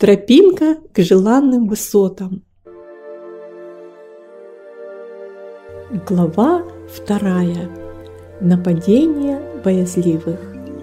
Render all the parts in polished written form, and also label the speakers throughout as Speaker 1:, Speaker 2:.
Speaker 1: Тропинка к желанным высотам. Глава 2. Нападение боязливых.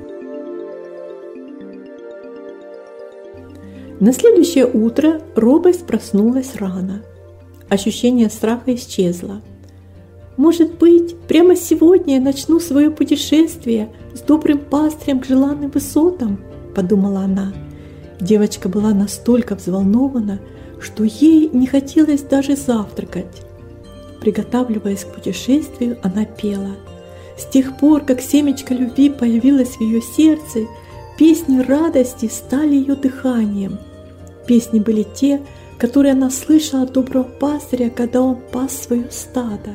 Speaker 1: На следующее утро робость проснулась рано. Ощущение страха исчезло. «Может быть, прямо сегодня я начну свое путешествие с добрым пастырем к желанным высотам?» – подумала она. Девочка была настолько взволнована, что ей не хотелось даже завтракать. Приготавливаясь к путешествию, она пела. С тех пор, как семечко любви появилось в ее сердце, песни радости стали ее дыханием. Песни были те, которые она слышала от доброго пастыря, когда он пас свое стадо.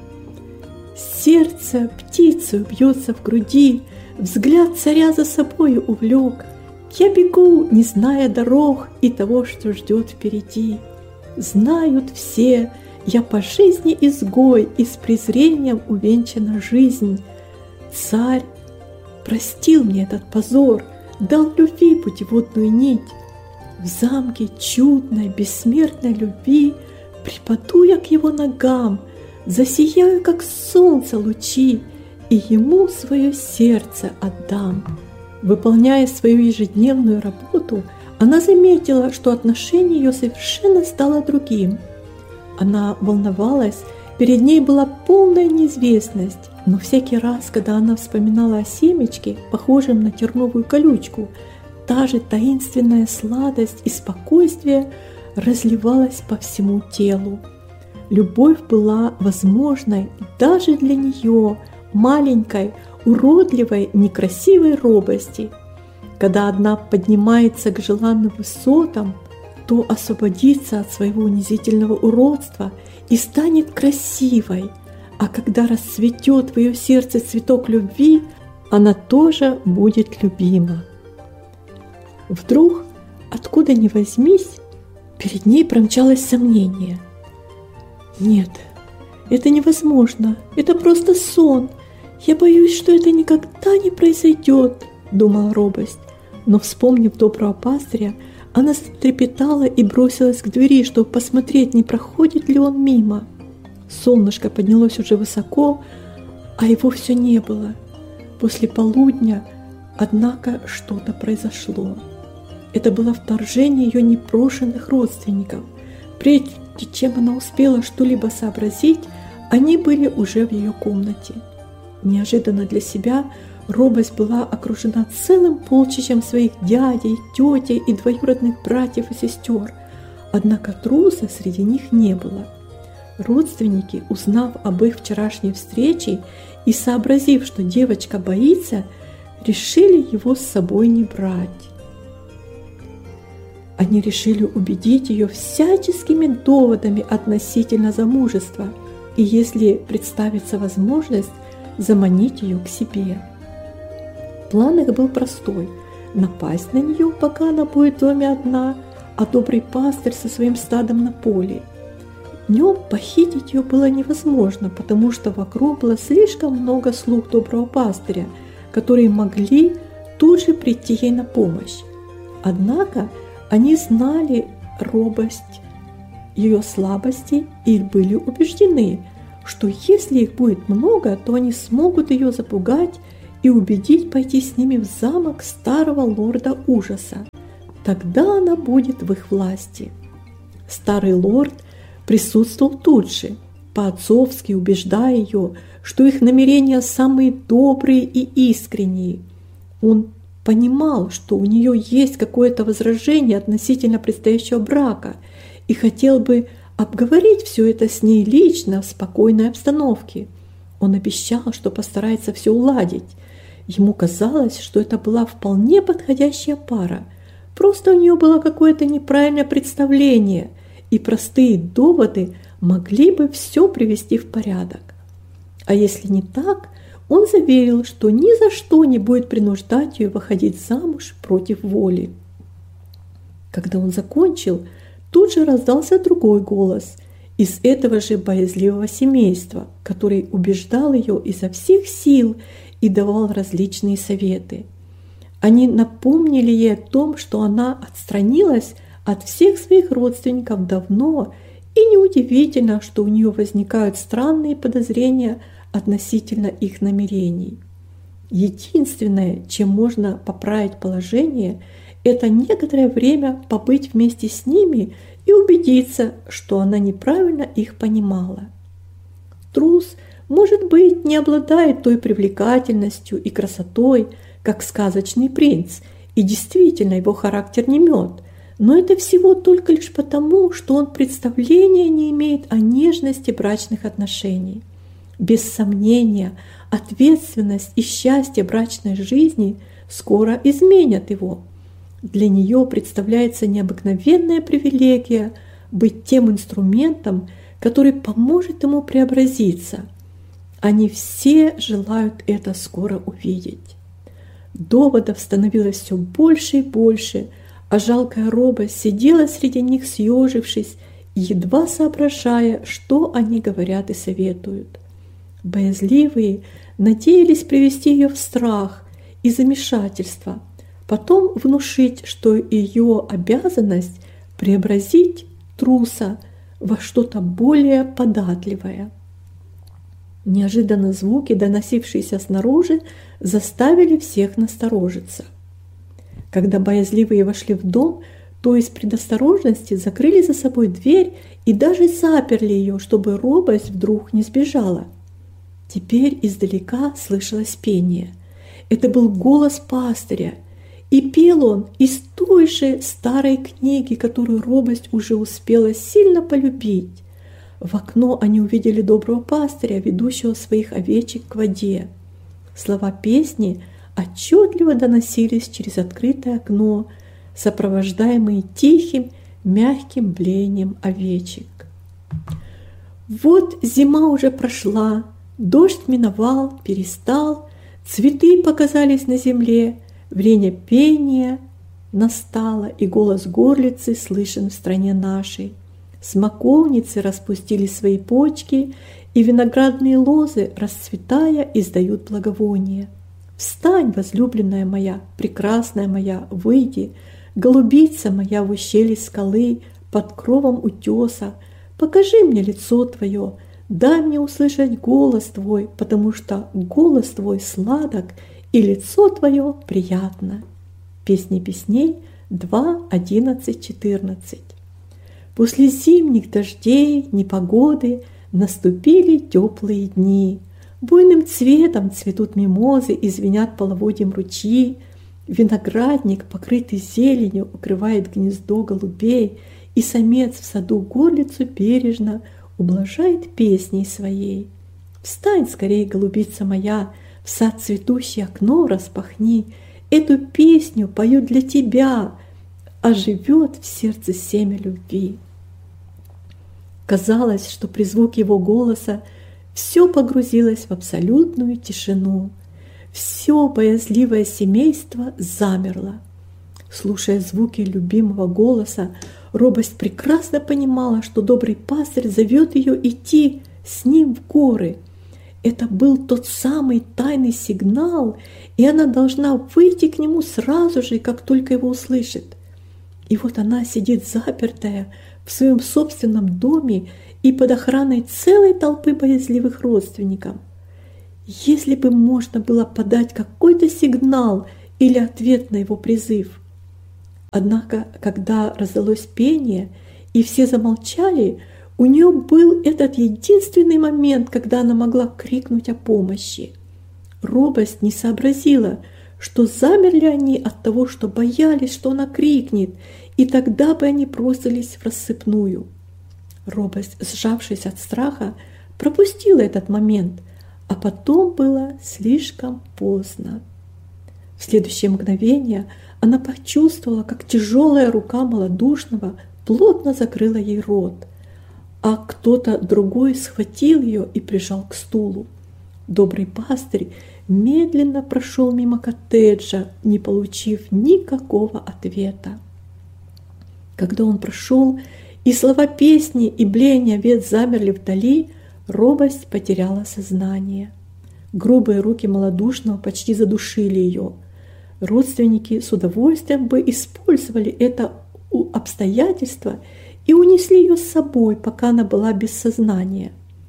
Speaker 1: Сердце птицей бьется в груди, взгляд царя за собою увлек. Я бегу, не зная дорог и того, что ждет впереди. Знают все, я по жизни изгой, и с презрением увенчана жизнь. Царь простил мне этот позор, дал любви путеводную нить. В замке чудной, бессмертной любви припаду я к его ногам, засияю, как солнце лучи, и ему свое сердце отдам. Выполняя свою ежедневную работу, она заметила, что отношение ее совершенно стало другим. Она волновалась, перед ней была полная неизвестность, но всякий раз, когда она вспоминала о семечке, похожем на терновую колючку, та же таинственная сладость и спокойствие разливалась по всему телу. Любовь была возможной даже для нее, маленькой, уродливой, некрасивой робости. Когда одна поднимается к желанным высотам, то освободится от своего унизительного уродства и станет красивой, а когда расцветет в ее сердце цветок любви, она тоже будет любима. Вдруг, откуда ни возьмись, перед ней промчалось сомнение. «Нет, это невозможно, это просто сон. Я боюсь, что это никогда не произойдет», – думала робость. Но, вспомнив доброго пастыря, она затрепетала и бросилась к двери, чтобы посмотреть, не проходит ли он мимо. Солнышко поднялось уже высоко, а его все не было. После полудня, однако, что-то произошло. Это было вторжение ее непрошенных родственников. Прежде чем она успела что-либо сообразить, они были уже в ее комнате. Неожиданно для себя робость была окружена целым полчищем своих дядей, тетей и двоюродных братьев и сестер, однако труса среди них не было. Родственники, узнав об их вчерашней встрече и сообразив, что девочка боится, решили его с собой не брать. Они решили убедить ее всяческими доводами относительно замужества и, если представится возможность, заманить ее к себе. План их был простой – напасть на нее, пока она будет в доме одна, а добрый пастырь со своим стадом на поле. Днем похитить ее было невозможно, потому что вокруг было слишком много слуг доброго пастыря, которые могли тут же прийти ей на помощь. Однако они знали робость, ее слабости и были убеждены, что если их будет много, то они смогут ее запугать и убедить пойти с ними в замок старого лорда ужаса. Тогда она будет в их власти. Старый лорд присутствовал тут же, по-отцовски убеждая ее, что их намерения самые добрые и искренние. Он понимал, что у нее есть какое-то возражение относительно предстоящего брака и хотел бы обговорить все это с ней лично в спокойной обстановке. Он обещал, что постарается все уладить. Ему казалось, что это была вполне подходящая пара. Просто у нее было какое-то неправильное представление, и простые доводы могли бы все привести в порядок. А если не так, он заверил, что ни за что не будет принуждать ее выходить замуж против воли. Когда он закончил, тут же раздался другой голос из этого же боязливого семейства, который убеждал ее изо всех сил и давал различные советы. Они напомнили ей о том, что она отстранилась от всех своих родственников давно, и неудивительно, что у нее возникают странные подозрения относительно их намерений. Единственное, чем можно поправить положение, это некоторое время побыть вместе с ними и убедиться, что она неправильно их понимала. Трус, может быть, не обладает той привлекательностью и красотой, как сказочный принц, и действительно его характер не мед, но это всего только лишь потому, что он представления не имеет о нежности брачных отношений. Без сомнения, ответственность и счастье брачной жизни скоро изменят его. Для нее представляется необыкновенная привилегия быть тем инструментом, который поможет ему преобразиться. Они все желают это скоро увидеть. Доводов становилось все больше и больше, а жалкая робость сидела среди них, съежившись, едва соображая, что они говорят и советуют. Боязливые надеялись привести ее в страх и замешательство, потом внушить, что ее обязанность преобразить труса во что-то более податливое. Неожиданно звуки, доносившиеся снаружи, заставили всех насторожиться. Когда боязливые вошли в дом, то из предосторожности закрыли за собой дверь и даже заперли ее, чтобы робость вдруг не сбежала. Теперь издалека слышалось пение. Это был голос пастыря, и пел он из той же старой книги, которую робость уже успела сильно полюбить. В окно они увидели доброго пастыря, ведущего своих овечек к воде. Слова песни отчетливо доносились через открытое окно, сопровождаемые тихим, мягким блеянием овечек. Вот зима уже прошла, дождь миновал, перестал, цветы показались на земле, время пения настало, и голос горлицы слышен в стране нашей. Смоковницы распустили свои почки, и виноградные лозы, расцветая, издают благовоние. Встань, возлюбленная моя, прекрасная моя, выйди, голубица моя в ущелье скалы, под кровом утеса, покажи мне лицо твое, дай мне услышать голос твой, потому что голос твой сладок, и лицо твое приятно. Песни песней 2:11-14. После зимних дождей, непогоды наступили теплые дни. Буйным цветом цветут мимозы и звенят половодьем ручьи. Виноградник, покрытый зеленью, укрывает гнездо голубей, и самец в саду горлицу бережно ублажает песней своей. Встань скорей, голубица моя, в сад цветущий окно распахни, эту песню поют для тебя, оживет в сердце семя любви. Казалось, что при звуке его голоса все погрузилось в абсолютную тишину. Все боязливое семейство замерло. Слушая звуки любимого голоса, робость прекрасно понимала, что добрый пастырь зовет ее идти с ним в горы. Это был тот самый тайный сигнал, и она должна выйти к нему сразу же, как только его услышит. И вот она сидит запертая в своем собственном доме и под охраной целой толпы боязливых родственников. Если бы можно было подать какой-то сигнал или ответ на его призыв. Однако, когда раздалось пение и все замолчали, у нее был этот единственный момент, когда она могла крикнуть о помощи. Робость не сообразила, что замерли они от того, что боялись, что она крикнет, и тогда бы они бросились в рассыпную. Робость, сжавшись от страха, пропустила этот момент, а потом было слишком поздно. В следующее мгновение она почувствовала, как тяжелая рука малодушного плотно закрыла ей рот, а кто-то другой схватил ее и прижал к стулу. Добрый пастырь медленно прошел мимо коттеджа, не получив никакого ответа. Когда он прошел, и слова песни и блеяния овец замерли вдали, робость потеряла сознание. Грубые руки малодушного почти задушили ее. Родственники с удовольствием бы использовали это обстоятельства и унесли ее с собой, пока она была без сознания.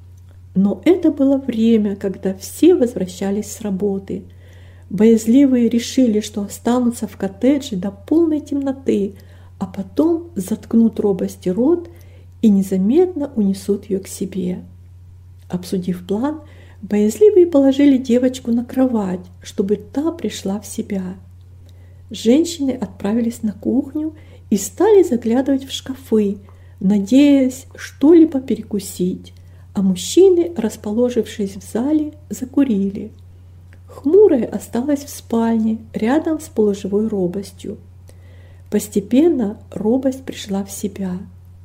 Speaker 1: Но это было время, когда все возвращались с работы. Боязливые решили, что останутся в коттедже до полной темноты, а потом заткнут робости рот и незаметно унесут ее к себе. Обсудив план, боязливые положили девочку на кровать, чтобы та пришла в себя. Женщины отправились на кухню и стали заглядывать в шкафы, надеясь что-либо перекусить, а мужчины, расположившись в зале, закурили. Хмурая осталась в спальне рядом с полуживой робостью. Постепенно робость пришла в себя.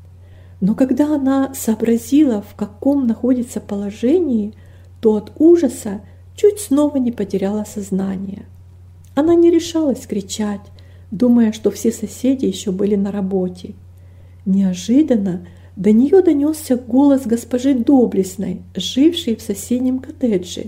Speaker 1: Но когда она сообразила, в каком находится положении, то от ужаса чуть снова не потеряла сознание. Она не решалась кричать, думая, что все соседи еще были на работе. Неожиданно до нее донесся голос госпожи Доблестной, жившей в соседнем коттедже.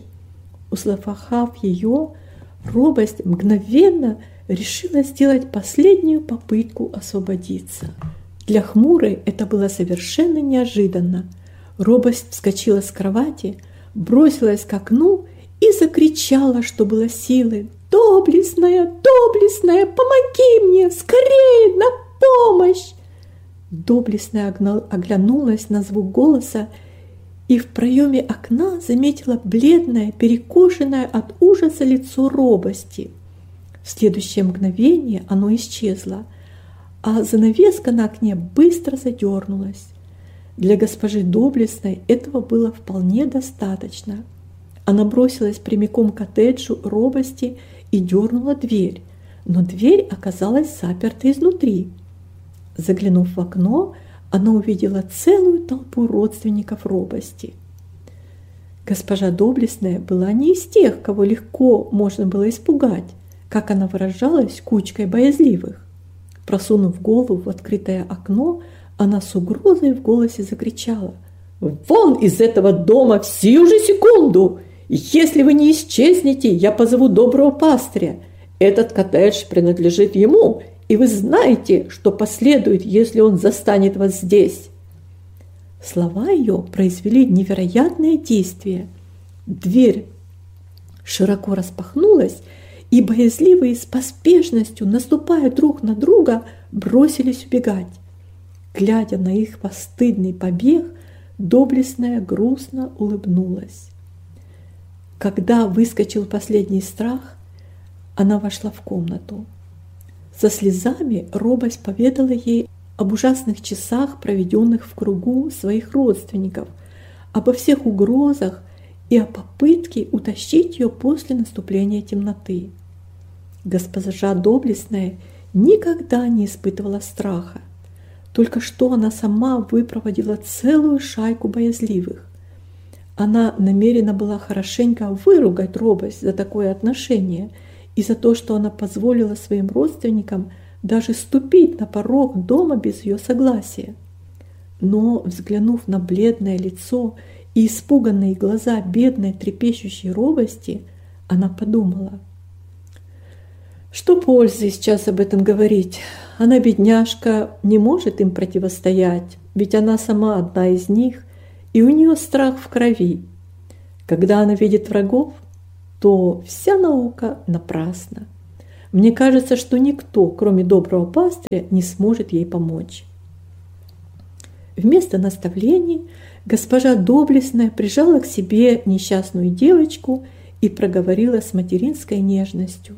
Speaker 1: Услыхав ее, робость мгновенно решила сделать последнюю попытку освободиться. Для Хмурой это было совершенно неожиданно. Робость вскочила с кровати, бросилась к окну и закричала, что было силы: «Доблестная, доблестная, помоги мне, скорее, на помощь!» Доблестная оглянулась на звук голоса и в проеме окна заметила бледное, перекошенное от ужаса лицо робости. В следующее мгновение оно исчезло, а занавеска на окне быстро задернулась. Для госпожи Доблестной этого было вполне достаточно. Она бросилась прямиком к коттеджу робости и дернула дверь, но дверь оказалась заперта изнутри. Заглянув в окно, она увидела целую толпу родственников робости. Госпожа Доблестная была не из тех, кого легко можно было испугать, как она выражалась, кучкой боязливых. Просунув голову в открытое окно, она с угрозой в голосе закричала: «Вон из этого дома в сию же секунду! Если вы не исчезнете, я позову доброго пастыря. Этот коттедж принадлежит ему, и вы знаете, что последует, если он застанет вас здесь». Слова ее произвели невероятное действие. Дверь широко распахнулась, и боязливые с поспешностью, наступая друг на друга, бросились убегать. Глядя на их постыдный побег, Доблестная грустно улыбнулась. Когда выскочил последний страх, она вошла в комнату. Со слезами робость поведала ей об ужасных часах, проведенных в кругу своих родственников, обо всех угрозах и о попытке утащить ее после наступления темноты. Госпожа Доблестная никогда не испытывала страха. Только что она сама выпроводила целую шайку боязливых. Она намерена была хорошенько выругать робость за такое отношение и за то, что она позволила своим родственникам даже ступить на порог дома без ее согласия. Но, взглянув на бледное лицо и испуганные глаза бедной трепещущей робости, она подумала: что пользы сейчас об этом говорить? Она, бедняжка, не может им противостоять, ведь она сама одна из них, и у нее страх в крови. Когда она видит врагов, то вся наука напрасна. Мне кажется, что никто, кроме доброго пастыря, не сможет ей помочь. Вместо наставлений госпожа Доблестная прижала к себе несчастную девочку и проговорила с материнской нежностью: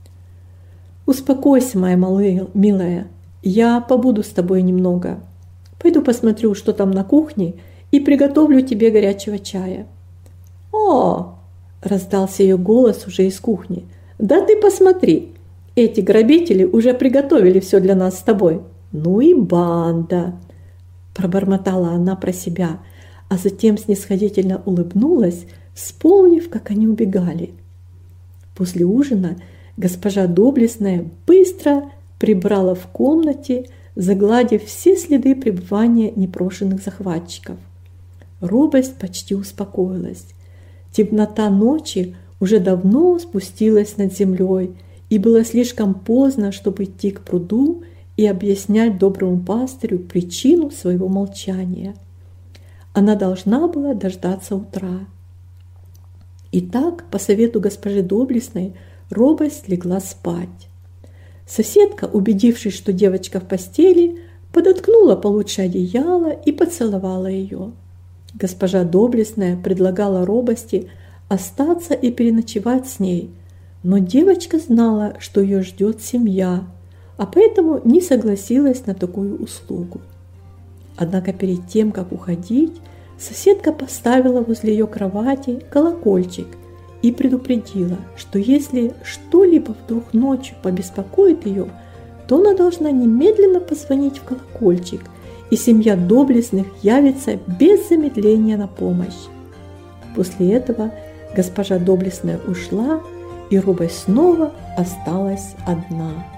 Speaker 1: «Успокойся, моя милая, я побуду с тобой немного. Пойду посмотрю, что там на кухне, и приготовлю тебе горячего чая». «О!» – раздался ее голос уже из кухни. «Да ты посмотри, эти грабители уже приготовили все для нас с тобой». «Ну и банда!» – пробормотала она про себя, а затем снисходительно улыбнулась, вспомнив, как они убегали. После ужина госпожа Доблестная быстро прибрала в комнате, загладив все следы пребывания непрошенных захватчиков. Робость почти успокоилась. Темнота ночи уже давно спустилась над землей, и было слишком поздно, чтобы идти к пруду и объяснять доброму пастырю причину своего молчания. Она должна была дождаться утра. Итак, по совету госпожи Доблестной, робость легла спать. Соседка, убедившись, что девочка в постели, подоткнула получше одеяло и поцеловала ее. Госпожа Доблестная предлагала робости остаться и переночевать с ней, но девочка знала, что ее ждет семья, а поэтому не согласилась на такую услугу. Однако перед тем, как уходить, соседка поставила возле ее кровати колокольчик и предупредила, что если что-либо вдруг ночью побеспокоит ее, то она должна немедленно позвонить в колокольчик, и семья Доблестных явится без замедления на помощь. После этого госпожа Доблестная ушла, и робость снова осталась одна.